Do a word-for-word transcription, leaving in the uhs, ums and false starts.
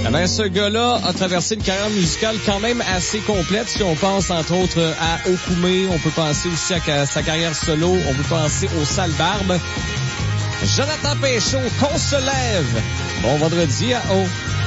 Ah ben, ce gars-là a traversé une carrière musicale quand même assez complète. Si on pense entre autres à Okoumé, on peut penser aussi à sa carrière solo, on peut penser au Sale Barbe. Jonathan Péchaud, qu'on se lève. Bon vendredi à O.